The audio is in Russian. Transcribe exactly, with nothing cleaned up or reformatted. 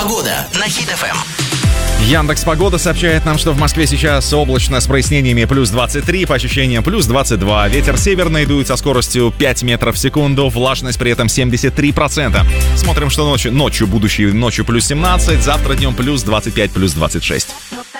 Погода на Хит-ФМ. Яндекс.Погода сообщает нам, что в Москве сейчас облачно с прояснениями плюс двадцать три, по ощущениям плюс двадцать два. Ветер северный дует со скоростью пять метров в секунду, влажность при этом семьдесят три процента. Смотрим, что ночью, ночью будущей ночью плюс семнадцать, завтра днем плюс двадцать пять, плюс двадцать шесть.